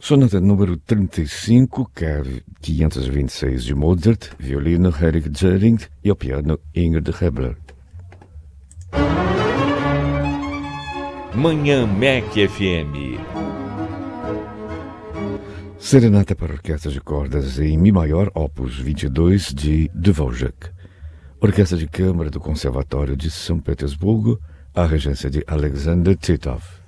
Sonata número 35, KV 526 de Mozart, violino Erich Djering e ao piano Ingrid Hebler. Manhã MEC FM. Serenata para orquestra de cordas em Mi maior, opus 22 de Dvorak. Orquestra de câmara do Conservatório de São Petersburgo, a regência de Alexander Titov.